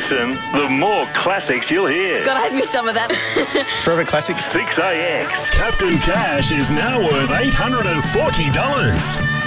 listen, the more classics you'll hear. Gotta have me some of that. Forever Classic. 6AX. Captain Cash is now worth $840.